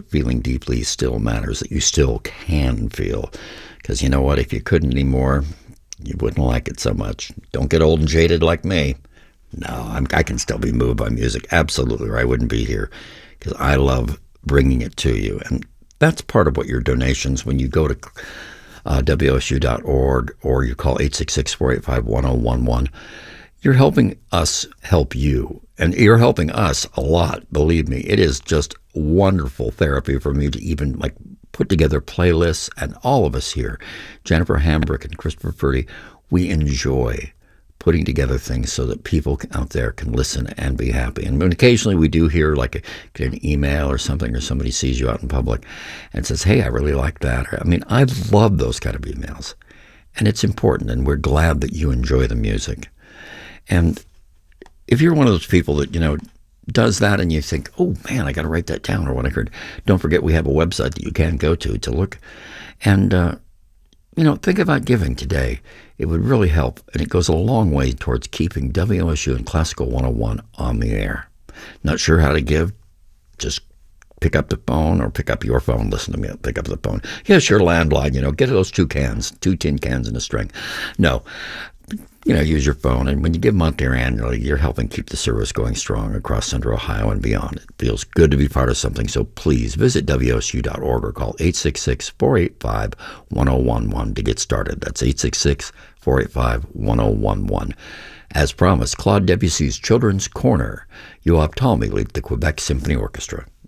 feeling deeply still matters, that you still can feel. Because you know what? If you couldn't anymore, you wouldn't like it so much. Don't get old and jaded like me. No, I can still be moved by music, absolutely, or I wouldn't be here, because I love bringing it to you. And that's part of what your donations, when you go to WSU.org or you call 866-485-1011, you're helping us help you. And you're helping us a lot, believe me. It is just wonderful therapy for me to even put together playlists. And all of us here, Jennifer Hambrick and Christopher Purdy, we enjoy putting together things so that people out there can listen and be happy. And occasionally we do hear, get an email or something, or somebody sees you out in public and says, hey, I really like that. I love those kind of emails. And it's important, and we're glad that you enjoy the music. And if you're one of those people that, does that and you think, oh, man, I got to write that down or what I heard, don't forget we have a website that you can go to look. And, think about giving today. It would really help, and it goes a long way towards keeping WSU and Classical 101 on the air. Not sure how to give? Just pick up the phone, or pick up your phone. Listen to me. Pick up the phone. Yes, your landline. Get those 2 tin cans and a string. No. Use your phone, and when you give them out there annually, you're helping keep the service going strong across Central Ohio and beyond. It feels good to be part of something, so please visit WSU.org or call 866-485-1011 to get started. That's 866-485-1011. As promised, Claude Debussy's Children's Corner. Yoav Talmy lead the Quebec Symphony Orchestra.